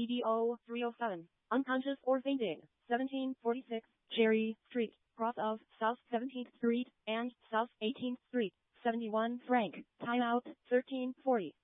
EDO 307. Unconscious or fainting. 1746 Cherry Street, cross of South 17th Street and South 18th Street. 71 Frank. Timeout 1340.